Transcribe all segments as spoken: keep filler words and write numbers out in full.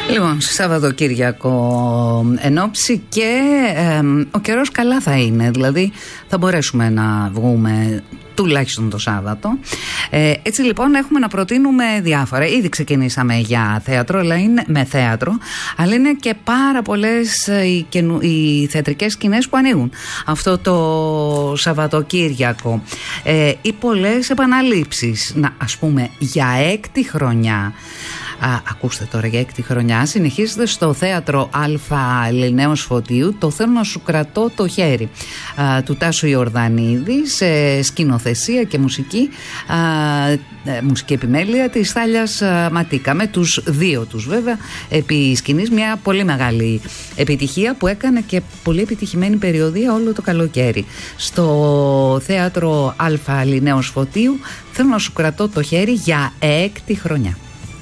Λοιπόν, Σαββατοκύριακο ενόψει και ε, ο καιρός καλά θα είναι, δηλαδή θα μπορέσουμε να βγούμε τουλάχιστον το Σάββατο. Ε, έτσι λοιπόν έχουμε να προτείνουμε διάφορα. Ήδη ξεκινήσαμε για θέατρο, αλλά είναι με θέατρο, αλλά είναι και πάρα πολλές οι, καινου, οι θεατρικές σκηνές που ανοίγουν αυτό το Σαββατοκύριακο. Ε, ή πολλές επαναλήψεις. Να, ας πούμε, για έκτη χρονιά. Α, ακούστε τώρα, για έκτη χρονιά συνεχίζεται στο θέατρο Α Λινέως Φωτίου το «Θέλω να σου κρατώ το χέρι» α, του Τάσου Ιορδανίδη, σε σκηνοθεσία και μουσική, α, μουσική επιμέλεια της Θάλιας Ματίκα, με τους δύο τους βέβαια επί σκηνής. Μια πολύ μεγάλη επιτυχία που έκανε και πολύ επιτυχημένη περιοδία όλο το καλοκαίρι. Στο θέατρο Α Λινέως Φωτίου «Θέλω να σου κρατώ το χέρι» για έκτη χρονιά.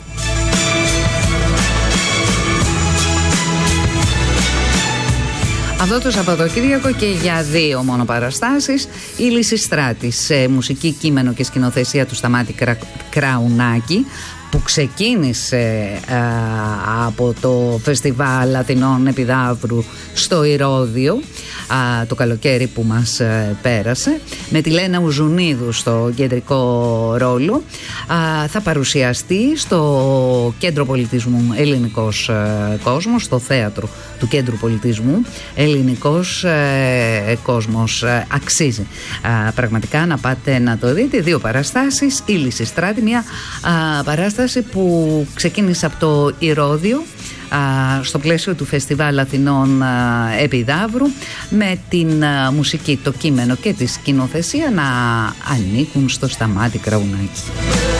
Αυτό το Σαββατοκύριακο και για δύο μόνο παραστάσεις, η Λυσιστράτη σε μουσική, κείμενο και σκηνοθεσία του Σταμάτη Κρα... Κραουνάκη, που ξεκίνησε α, από το Φεστιβάλ Αθηνών Επιδαύρου στο Ηρώδειο α, το καλοκαίρι που μας α, πέρασε, με τη Λένα Ουζουνίδου στο κεντρικό ρόλο. Α, θα παρουσιαστεί στο Κέντρο Πολιτισμού Ελληνικός α, Κόσμος, στο θέατρο του Κέντρου Πολιτισμού Ελληνικός α, Κόσμος. Α, αξίζει α, πραγματικά να πάτε να το δείτε. Δύο παραστάσεις, η Λυσιστράτη, μια α, παράσταση που ξεκίνησε από το Ηρώδειο α, στο πλαίσιο του Φεστιβάλ Αθηνών α, Επιδαύρου, με την α, μουσική, το κείμενο και τη σκηνοθεσία να ανήκουν στο Σταμάτη Κραουνάκη.